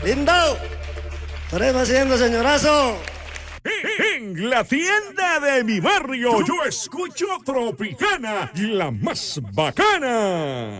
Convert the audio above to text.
Lindo. Estaremos haciendo, señorazo. En la tienda de mi barrio yo escucho Tropicana, la más bacana.